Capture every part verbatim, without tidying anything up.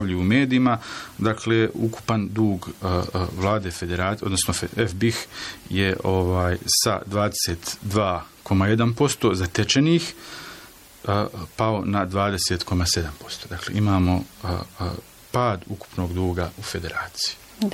u medijima, dakle ukupan dug uh, uh, vlade federacije, odnosno F B I H je ovaj sa dvadeset dva zarez jedan posto zatečenih uh, pao na dvadeset zarez sedam posto. Dakle imamo uh, uh, pad ukupnog duga u federaciji. Da.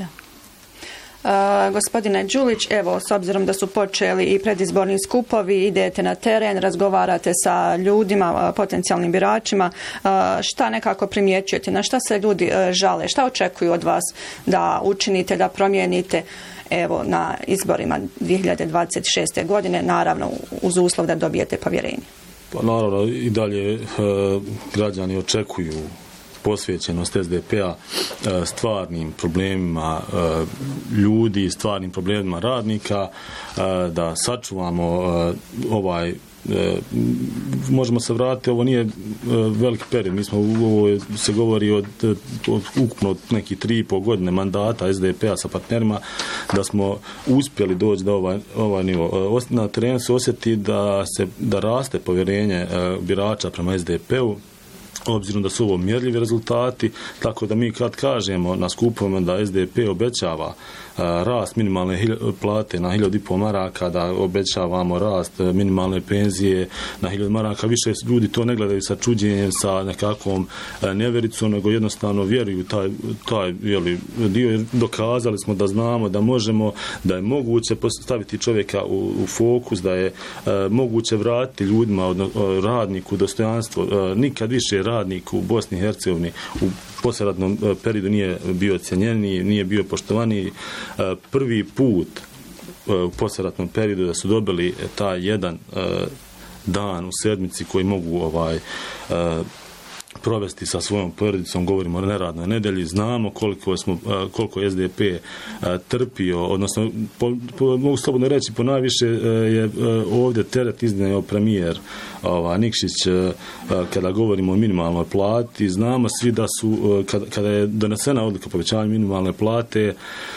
Uh, gospodine Đulić, evo, s obzirom da su počeli i predizborni skupovi, idete na teren, razgovarate sa ljudima, uh, potencijalnim biračima, uh, šta nekako primjećujete, na šta se ljudi uh, žale, šta očekuju od vas da učinite, da promijenite, evo, na izborima dvije hiljade dvadeset šeste. godine, naravno uz uslov da dobijete povjerenje? Pa naravno i dalje uh, građani očekuju posvećenost S D P-a stvarnim problemima ljudi, stvarnim problemima radnika, da sačuvamo ovaj, možemo se vratiti, ovo nije veliki period, mi smo, ovo se govori od, od ukupno od nekih tri i pol godine mandata S D P-a sa partnerima, da smo uspjeli doći do ovaj, ovaj nivo. Na terenu se osjeti da, se, da raste povjerenje birača prema S D P-u, obzirom da su ovo mjerljivi rezultati, tako da mi kad kažemo na skupovima da S D P obećava rast minimalne plate na hiljadu i pol maraka, da obećavamo rast minimalne penzije na hiljadu maraka, više ljudi to ne gledaju sa čuđenjem, sa nekakvom nevericom, nego jednostavno vjeruju taj, taj jeli, dio. Dokazali smo da znamo da možemo, da je moguće postaviti čovjeka u, u fokus, da je uh, moguće vratiti ljudima, odno, uh, radniku dostojanstvo. Uh, nikad više radnik u Bosni i Hercegovini u poslijeratnom uh, periodu nije bio cijenjeniji, nije bio poštovaniji. Uh, prvi put uh, u poslijeratnom periodu da su dobili taj jedan uh, dan u sedmici koji mogu ovaj uh, provesti sa svojom porodicom, govorimo o neradnoj nedelji, znamo koliko smo, koliko je S D P trpio, odnosno po, po, mogu slobodno reći, po najviše je ovdje teret iznio premijer ova, Nikšić kada govorimo o minimalnoj plati. Znamo svi da su, kada, kada je donesena odluka povećanja minimalne plate,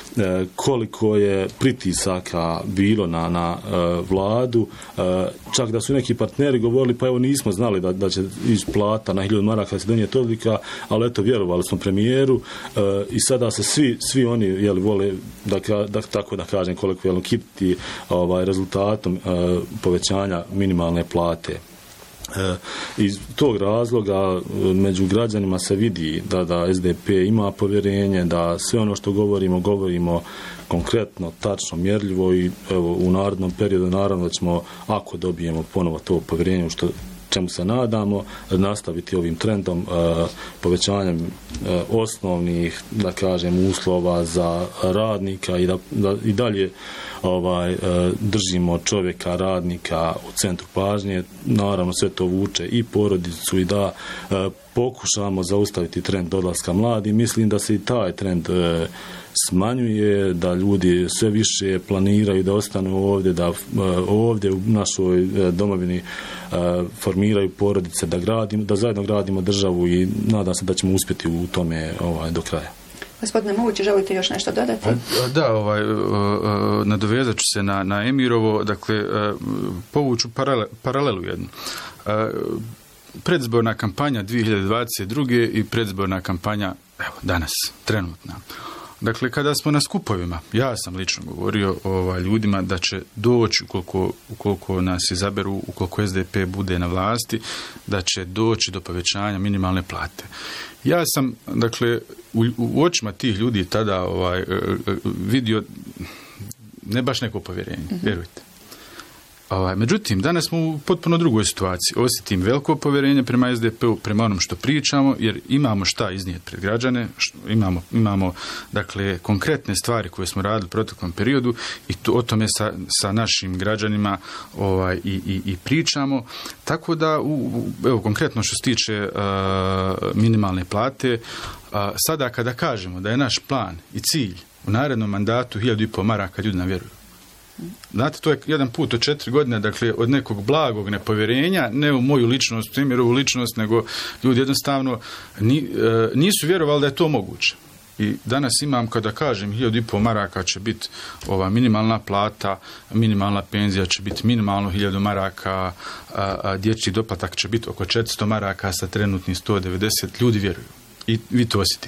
koliko je pritisaka bilo na, na vladu, čak da su neki partneri govorili, pa evo nismo znali da, da će ići plata na hiljadu maraka kada se donijeti odluka, ali eto vjerovali smo premijeru i sada se svi, svi oni jeli, vole da, da, tako da kažem koliko je kititi ovaj, rezultatom povećanja minimalne plate. E, iz tog razloga među građanima se vidi da, da S D P ima povjerenje, da sve ono što govorimo, govorimo konkretno, tačno, mjerljivo i evo, u narednom periodu naravno da ćemo, ako dobijemo ponovo to povjerenje, što čemu se nadamo, nastaviti ovim trendom uh, povećanjem uh, osnovnih, da kažem, uslova za radnika i da, da i dalje ovaj, uh, držimo čovjeka, radnika u centru pažnje. Naravno sve to vuče i porodicu i da uh, pokušamo zaustaviti trend odlaska mladi. Mislim da se i taj trend uh, smanjuje, da ljudi sve više planiraju da ostanu ovdje, da uh, ovdje u našoj uh, domovini uh, formiraju porodice, da gradimo, da zajedno gradimo državu i nadam se da ćemo uspjeti u tome ovaj, do kraja. Gospodine Mogući, želite još nešto dodati? Da, ovaj, nadovezat ću se na, na Emirovo, dakle, povuću paralel, paralelu jednu. Predizborna kampanja dvije hiljade dvadeset druge i predizborna kampanja, evo, danas, trenutna. Dakle, kada smo na skupovima, ja sam lično govorio ovaj, ljudima da će doći, ukoliko, ukoliko nas izaberu, ukoliko S D P bude na vlasti, da će doći do povećanja minimalne plate. Ja sam, dakle, u, u očima tih ljudi tada ovaj, vidio ne baš neko povjerenje, mm-hmm. vjerujte. Ovaj, međutim, danas smo u potpuno drugoj situaciji. Osjetim veliko povjerenje prema S D P-u, prema onom što pričamo, jer imamo šta iznijeti pred građane, imamo, imamo dakle, konkretne stvari koje smo radili u proteklom periodu i to, o tome sa, sa našim građanima ovaj, i, i, i pričamo. Tako da, u, evo, konkretno što se tiče uh, minimalne plate, uh, sada kada kažemo da je naš plan i cilj u narednom mandatu hiljadu i pol maraka, ljudi nam vjeruju. Znate, to je jedan put od četiri godine, dakle, od nekog blagog nepovjerenja, ne u moju ličnost, u Emirovu ličnost, nego ljudi jednostavno ni, nisu vjerovali da je to moguće. I danas imam, kada kažem, hiljadu i pol maraka će biti ova minimalna plata, minimalna penzija će biti minimalno hiljadu maraka, a, a dječji doplatak će biti oko četiristo maraka sa trenutnih sto devedeset, ljudi vjeruju. I vi to osjetite.